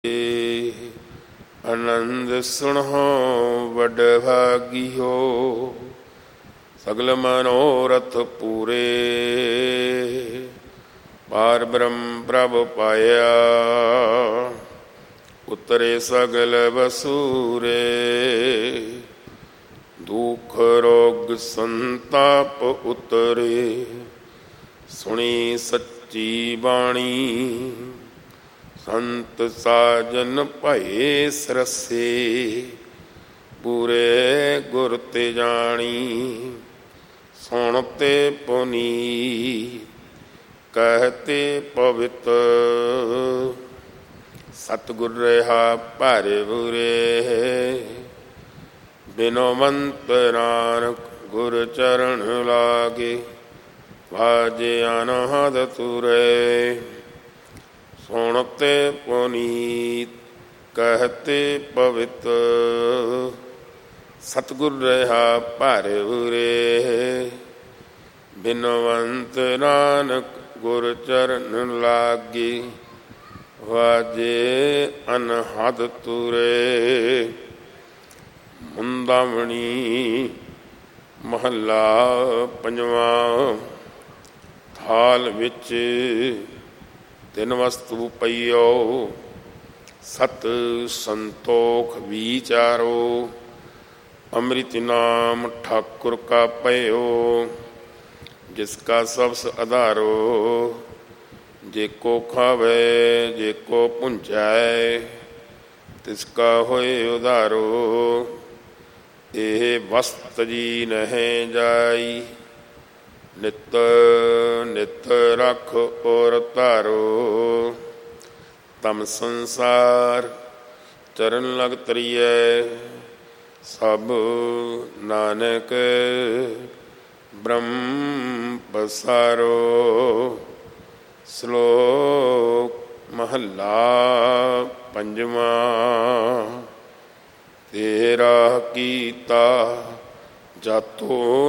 ਆਨੰਦ ਸੁਣੋ ਵਡ ਭਾਗੀਓ, ਸਗਲ ਮਨੋਰਥ ਪੂਰੇ। ਪਾਰ ਬ੍ਰਹਮ ਪ੍ਰਭ ਪਾਇਆ, ਉਤਰੇ ਸਗਲ ਬਸੂਰੇ। ਦੁਖ ਰੋਗ ਸੰਤਾਪ ਉਤਰੇ, ਸੁਣੀ ਸੱਚੀ ਬਾਣੀ। ਸੰਤ ਸਾਜਨ ਭਏ ਸਰਸੇ, ਪੂਰੇ ਗੁਰ ਤੇ ਜਾਣੀ। ਸੁਣ ਤੇ ਪੁਨੀਤ ਕਹਤੇ ਪਵਿੱਤ, ਸਤਿਗੁਰ ਰਹਾ ਭਾਰੇ ਬੁਰੇ। ਬਿਨੋਵੰਤ ਨਾਨਕ ਗੁਰ ਚਰਨ ਲਾਗੇ, ਵਾਜੇ ਅਨਹਦ ਤੁਰੇ। ਸੁਣ ਤੇ ਪੁਨੀਤ ਕਹਤੇ ਪਵਿੱਤ, ਸਤਿਗੁਰ ਰਹਾ ਭਾਰੇ ਬੁਰੇ। ਬਿਨਵੰਤ ਨਾਨਕ ਗੁਰ ਚਰਨ ਲਾਗੇ, ਵਾਜੇ ਅਨਹਦ ਤੁਰੇ। ਮੁੰਦਾਵਣੀ ਮਹੱਲਾ ਪੰਜਵਾਂ। ਥਾਲ ਵਿੱਚ ਤਿੰਨ ਵਸਤੂ ਪਈਓ, ਸਤ ਸੰਤੋਖ ਵਿਚਾਰੋ। ਅੰਮ੍ਰਿਤ ਨਾਮ ਠਾਕੁਰ ਕਾ ਪਇਓ, ਜਿਸ ਕਾ ਸਬਸ ਆਧਾਰੋ। ਜੇ ਕੋ ਖਾਵੇ ਜੇ ਕੋ ਪੁੰਚੈ, ਤਿਸ ਕਾ ਹੋਏ ਉਧਾਰੋ। ਇਹ ਵਸਤ ਜੀ ਨਹਿ ਜਾਈ, ਨਿਤ ਨਿਤ ਰਖ ਔਰ ਧਾਰੋ। ਤਮ ਸੰਸਾਰ ਚਰਨ ਲਗ ਤਰੀਐ, ਸਭ ਨਾਨਕ ਬ੍ਰਹਮ ਪਸਾਰੋ। ਸ਼ਲੋਕ ਮਹੱਲਾ ਪੰਜਵਾਂ। ਤੇਰਾ ਕੀਤਾ ਜਾਤੋ